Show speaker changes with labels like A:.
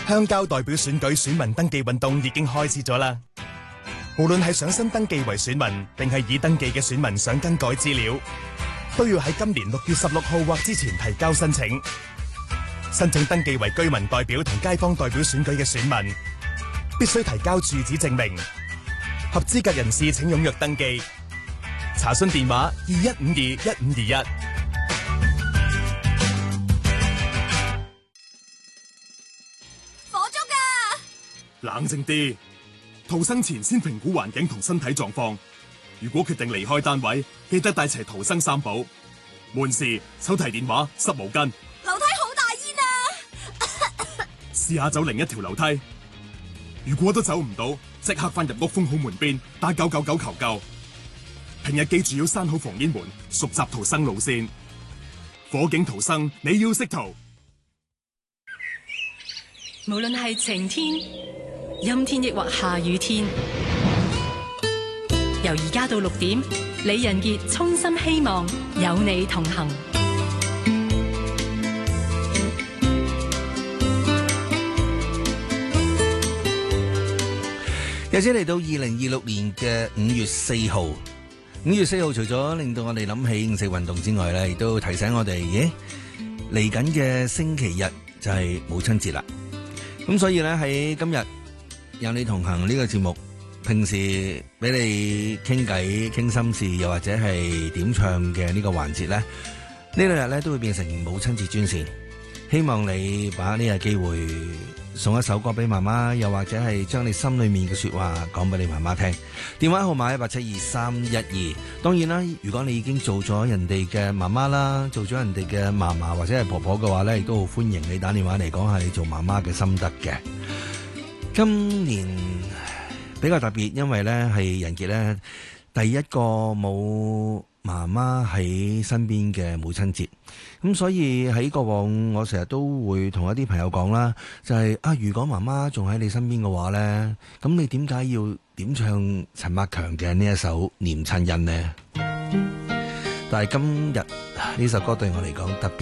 A: 鄉郊代表選舉選民登記運動已經開始咗啦。無論係想新登記為選民，定係已登記嘅選民想更改資料，都要喺今年6月16號或之前提交申請。申請登記為居民代表同街坊代表選舉嘅選民，必須提交住址證明。合資格人士請踴躍登記。查詢電話21521521。
B: 火燭啊！
C: 冷靜啲，逃生前先評估環境同身體狀況。如果決定離開單位，記得帶齊逃生三寶：門匙、手提電話、濕毛巾。
B: 樓梯好大煙啊！
C: 試下走另一條樓梯。如果都走唔到，即刻翻入屋封好門邊，打999求救。平日記住要閂好防煙門，熟習逃生路線。火警逃生，你要識逃。
D: 無論係晴天、陰天抑或下雨天，由而家到6點，李仁傑衷心希望有你同行。
E: 日子嚟到2026年嘅5月4號。5月4號除咗令到我哋諗起5四運動之外咧，亦都提醒我哋，嚟緊嘅星期日就係母親節啦。咁所以咧喺今日有你同行呢個節目，平時俾你傾偈傾心事，又或者係點唱嘅呢個環節咧，呢兩日咧都會變成母親節專線。希望你把呢個機會送一首歌俾媽媽，又或者係將你心裏面嘅說話講俾你媽媽聽。電話號碼1872312。當然啦，如果你已經做咗人哋嘅媽媽啦，做咗人哋嘅嫲嫲或者係婆婆嘅話咧，亦都好歡迎你打電話嚟講下你做媽媽嘅心得嘅。今年比較特別，因為咧係仁傑咧第一個冇媽媽喺身邊嘅母親節，咁所以喺過往我成日都會同一啲朋友講啦，就係如果媽媽仲喺你身邊嘅話呢，咁你點解要點唱陳百強嘅呢一首《念親恩》呢？但係今日呢首歌對我嚟講特別。